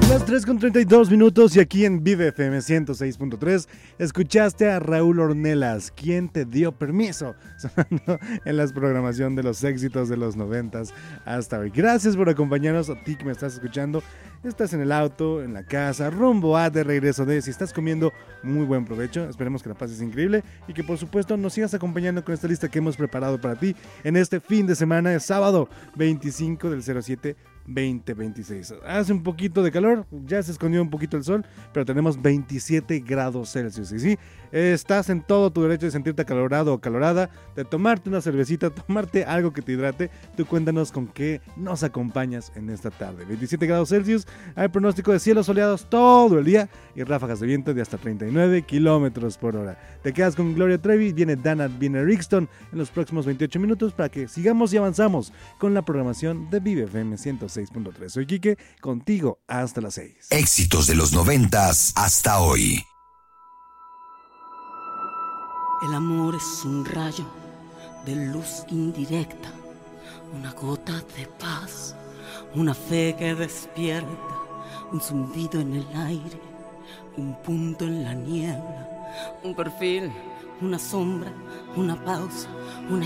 Las 3:32 y aquí en Vive FM 106.3 escuchaste a Raúl Ornelas. ¿Quién te dio permiso? Sonando en la programación de los éxitos de los 90s hasta hoy. Gracias por acompañarnos, a ti que me estás escuchando. Estás en el auto, en la casa, rumbo a, de regreso de. Si estás comiendo, muy buen provecho. Esperemos que la pases increíble y que por supuesto nos sigas acompañando con esta lista que hemos preparado para ti en este fin de semana, es sábado 25 del 07 2026. Hace un poquito de calor, ya se escondió un poquito el sol, pero tenemos 27 grados Celsius. Y sí, estás en todo tu derecho de sentirte acalorado o acalorada, de tomarte una cervecita, tomarte algo que te hidrate. Tú cuéntanos con qué nos acompañas en esta tarde. 27 grados Celsius, hay pronóstico de cielos soleados todo el día y ráfagas de viento de hasta 39 kilómetros por hora. Te quedas con Gloria Trevi, viene Dana, viene Rixton en los próximos 28 minutos para que sigamos y avanzamos con la programación de Vive FM 106.3. Soy Quique, contigo hasta las 6. Éxitos de los 90s hasta hoy. El amor es un rayo de luz indirecta, una gota de paz, una fe que despierta, un zumbido en el aire, un punto en la niebla, un perfil, una sombra, una pausa, una